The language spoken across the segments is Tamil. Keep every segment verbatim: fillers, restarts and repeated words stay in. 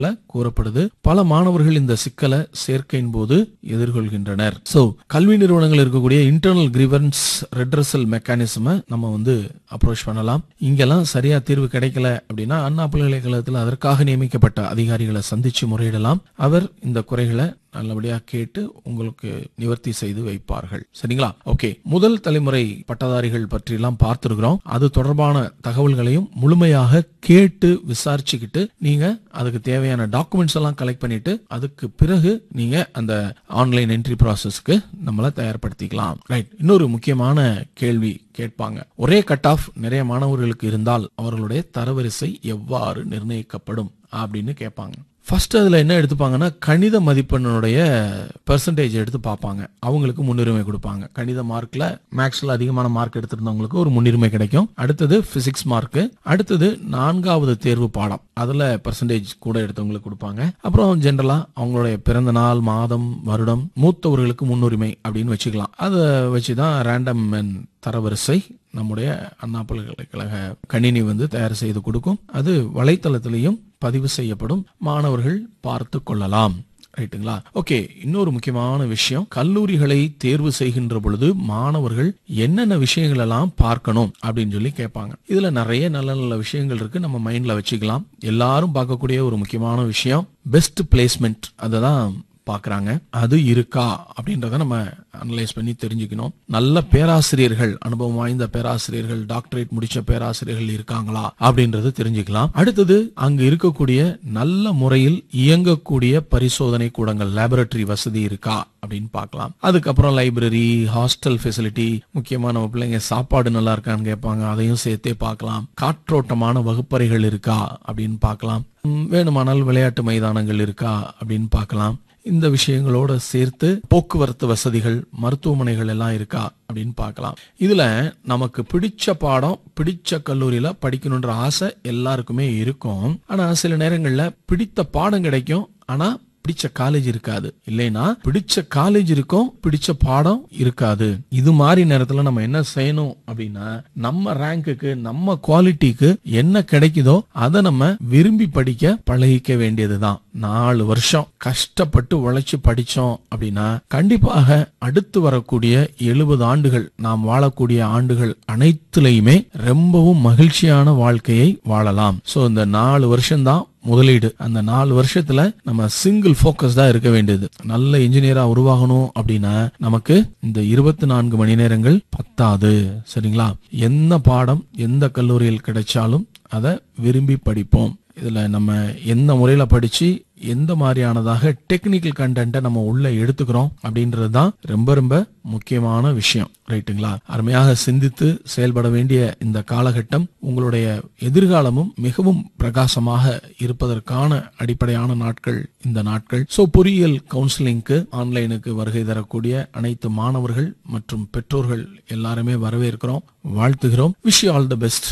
கூறப்படுது. பல மாணவர்கள் இந்த சிக்கலை சேர்க்கையின் போது எதிர்கொள்கின்றனர். சோ கல்வி நிறுவனங்கள் இருக்கக்கூடிய இன்டர்னல் கிரீவன்ஸ் ரெட்ரஸல் மெக்கானிசம் நம்ம வந்து அப்ரோச் பண்ணலாம். இங்கெல்லாம் சரியா தீர்வு கிடைக்கல அப்படின்னா அண்ணா பல்கலைக்கழகத்தில் அதற்காக நியமிக்கப்பட்ட அதிகாரிகளை சந்திச்சு முறையிடலாம். அவர் இந்த குறைகளை நல்லபடியா கேட்டு உங்களுக்கு நிவர்த்தி செய்து வைப்பார்கள். சரிங்களா? ஓகே, முதல் தலைமுறை பட்டதாரிகள் பற்றி எல்லாம் பார்த்திருக்கிறோம். அது தொடர்பான தகவல்களையும் முழுமையாக கேட்டு விசாரிச்சுக்கிட்டு நீங்க அதுக்கு தேவையான டாக்குமெண்ட்ஸ் எல்லாம் கலெக்ட் பண்ணிட்டு அதுக்கு பிறகு நீங்க அந்த ஆன்லைன் என்ட்ரி ப்ராசஸ்க்கு நம்மள தயார்படுத்திக்கலாம். ரைட். இன்னொரு முக்கியமான கேள்வி கேட்பாங்க. ஒரே கட் ஆஃப் நிறைய மாணவர்களுக்கு இருந்தால் அவர்களுடைய தரவரிசை எவ்வாறு நிர்ணயிக்கப்படும் அப்படின்னு கேட்பாங்க. ஃபர்ஸ்ட் அதுல என்ன எடுத்துப்பாங்கன்னா கணித மதிப்பெண்ணுடைய பெர்சன்டேஜ் எடுத்து பார்ப்பாங்க. அவங்களுக்கு முன்னுரிமை கொடுப்பாங்க. கணித மார்க்ல மேக்ஸ்ல அதிகமான மார்க் எடுத்திருந்தவங்களுக்கு ஒரு முன்னுரிமை கிடைக்கும். அடுத்தது பிசிக்ஸ் மார்க், அடுத்தது நான்காவது தேர்வு பாடம் அதுல பெர்சன்டேஜ் கூட எடுத்தவங்களுக்கு கொடுப்பாங்க. அப்புறம் ஜெனரலா அவங்களுடைய பிறந்த நாள், மாதம், வருடம், மூத்தவர்களுக்கு முன்னுரிமை அப்படின்னு வச்சுக்கலாம். அதை வச்சுதான் ரேண்டம் என் தரவரிசை நம்முடைய அண்ணா பல்கலைக்கழக கணினி வந்து தயார் செய்து கொடுக்கும். அது வலைத்தளத்திலையும் பதிவு செய்யப்படும். மாணவர்கள் பார்த்து கொள்ளலாம். ரைட்டுங்களா? ஓகே, இன்னொரு முக்கியமான விஷயம், கல்லூரிகளை தேர்வு செய்கின்ற பொழுது மாணவர்கள் என்னென்ன விஷயங்கள் எல்லாம் பார்க்கணும் அப்படின்னு சொல்லி கேட்பாங்க. இதுல நிறைய நல்ல நல்ல விஷயங்கள் இருக்கு, நம்ம மைண்ட்ல வச்சுக்கலாம். எல்லாரும் பார்க்கக்கூடிய ஒரு முக்கியமான விஷயம் பெஸ்ட் பிளேஸ்மெண்ட். அததான் பாக்குறாங்க. அது இருக்கா அப்படின்றத நம்ம அனலைஸ் பண்ணி தெரிஞ்சுக்கணும். நல்ல பேராசிரியர்கள், அனுபவம் வாய்ந்த பேராசிரியர்கள், டாக்டரேட் முடிச்ச பேராசிரியர்கள் இருக்காங்களா அப்படின்றது தெரிஞ்சுக்கலாம். அடுத்தது அங்கு இருக்கக்கூடிய நல்ல முறையில் இயங்கக்கூடிய பரிசோதனை கூடங்கள், லேபரட்டரி வசதி இருக்கா அப்படின்னு பார்க்கலாம். அதுக்கப்புறம் லைப்ரரி, ஹாஸ்டல் ஃபெசிலிட்டி, முக்கியமா நம்ம பிள்ளைங்க சாப்பாடு நல்லா இருக்கான்னு கேட்பாங்க, அதையும் சேர்த்தே பார்க்கலாம். காற்றோட்டமான வகுப்பறைகள் இருக்கா அப்படின்னு பார்க்கலாம். வேணுமானால் விளையாட்டு மைதானங்கள் இருக்கா அப்படின்னு பார்க்கலாம். இந்த விஷயங்களோட சேர்த்து போக்குவரத்து வசதிகள், மருத்துவமனைகள் எல்லாம் இருக்கா அப்படின்னு பார்க்கலாம். இதுல நமக்கு பிடிச்ச பாடம் பிடிச்ச கல்லூரியில படிக்கணும்ன்ற ஆசை எல்லாருக்குமே இருக்கும். ஆனா சில நேரங்கள்ல பிடித்த பாடம் கிடைக்கும், ஆனா பிடிச்ச காலேஜ் இருக்காது. இல்லைன்னா பிடிச்ச காலேஜ் இருக்கும், பிடிச்ச பாடம் இருக்காது. இது மாதிரி நேரத்துல நம்ம என்ன செய்யணும் அப்படின்னா நம்ம ரேங்குக்கு, நம்ம குவாலிட்டிக்கு என்ன கிடைக்குதோ அதை நம்ம விரும்பி படிக்க பழகிக்க வேண்டியதுதான். நாலு வருஷம் கஷ்டப்பட்டு உழைச்சு படிச்சோம் அப்படின்னா கண்டிப்பாக அடுத்து வரக்கூடிய எழுபது ஆண்டுகள், நாம் வாழக்கூடிய ஆண்டுகள் அனைத்துலயுமே ரொம்பவும் மகிழ்ச்சியான வாழ்க்கையை வாழலாம். சோ இந்த நாலு வருஷம் தான் முதலீடு. அந்த நாலு வருஷத்துல நம்ம சிங்கிள் போக்கஸ் தான் இருக்க வேண்டியது. நல்ல இன்ஜினியரா உருவாகணும் அப்படின்னா நமக்கு இந்த இருபத்தி நான்கு மணி நேரங்கள் பத்தாது. சரிங்களா? என்ன பாடம் எந்த கல்லூரியில் கிடைச்சாலும் அதை விரும்பி படிப்போம். இதுல நம்ம எந்த முறையில படிச்சு எந்த மாதிரியானதாக டெக்னிக்கல் கண்டென்ட்டை நம்ம உள்ள எடுத்துக்கிறோம் அப்படின்றது தான் ரொம்ப ரொம்ப முக்கியமான விஷயம். ரைட்டுங்களா? அருமையாக சிந்தித்து செயல்பட வேண்டிய இந்த காலகட்டம் உங்களுடைய எதிர்காலமும் மிகவும் பிரகாசமாக இருப்பதற்கான அடிப்படையான நாட்கள் இந்த நாட்கள். சோ பொறியியல் கவுன்சிலிங்க்கு ஆன்லைனுக்கு வருகை தரக்கூடிய அனைத்து மாணவர்கள் மற்றும் பெற்றோர்கள் எல்லாருமே வரவேற்கிறோம், வாழ்த்துகிறோம். Wish you all the best.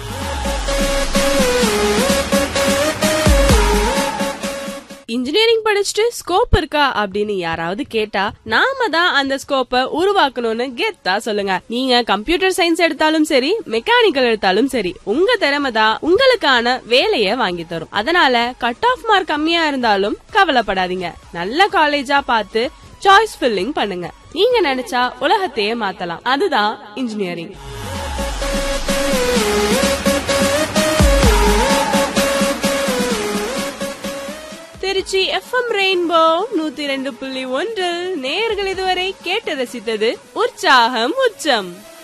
Engineering படிச்சுட்டு ஸ்கோப் இருக்கா அப்படின்னு யாராவது கேட்டா நாம தான் அந்த ஸ்கோப்பை உருவாக்கணும்னு கெத்தா சொல்லுங்க. நீங்க கம்ப்யூட்டர் சயின்ஸ் எடுத்தாலும் சரி, மெக்கானிக்கல் எடுத்தாலும் சரி, உங்க திறமை தான் உங்களுக்கான வேலைய வாங்கி தரும். அதனால கட் ஆஃப் மார்க் கம்மியா இருந்தாலும் கவலைப்படாதீங்க. நல்ல காலேஜா பார்த்து சாய்ஸ் ஃபில்லிங் பண்ணுங்க. நீங்க நினைச்சா உலகத்தையே மாத்தலாம். அதுதான் engineering. Trichy F M rainbow நூத்தி ரெண்டு புள்ளி ஒன்று நேயர்கள் இதுவரை கேட்டு ரசித்தது உற்சாகம் உச்சம்.